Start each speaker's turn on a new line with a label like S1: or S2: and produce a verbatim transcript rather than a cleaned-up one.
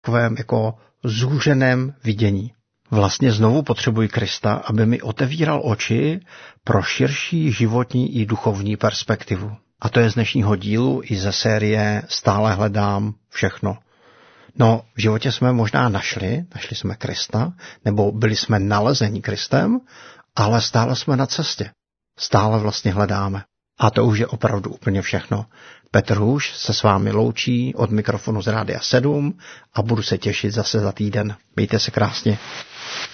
S1: takovém jako zúženém vidění. Vlastně znovu potřebuji Krista, aby mi otevíral oči pro širší životní i duchovní perspektivu. A to je z dnešního dílu i ze série Stále hledám všechno. No, v životě jsme možná našli, našli jsme Krista, nebo byli jsme nalezeni Kristem, ale stále jsme na cestě. Stále vlastně hledáme. A to už je opravdu úplně všechno. Petr Hůš se s vámi loučí od mikrofonu z Rádia sedm a budu se těšit zase za týden. Mějte se krásně.